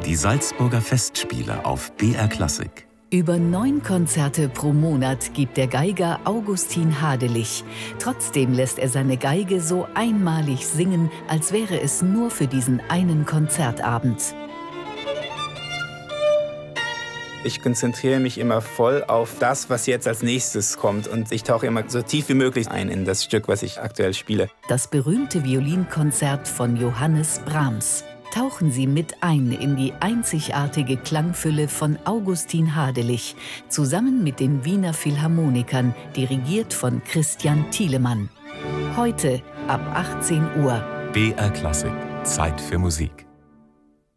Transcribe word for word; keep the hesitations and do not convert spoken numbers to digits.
Die Salzburger Festspiele auf B R Klassik. Über neun Konzerte pro Monat gibt der Geiger Augustin Hadelich. Trotzdem lässt er seine Geige so einmalig singen, als wäre es nur für diesen einen Konzertabend. Ich konzentriere mich immer voll auf das, was jetzt als nächstes kommt. Und ich tauche immer so tief wie möglich ein in das Stück, was ich aktuell spiele. Das berühmte Violinkonzert von Johannes Brahms. Tauchen Sie mit ein in die einzigartige Klangfülle von Augustin Hadelich, zusammen mit den Wiener Philharmonikern, dirigiert von Christian Thielemann. Heute ab achtzehn Uhr. B R Klassik. Zeit für Musik.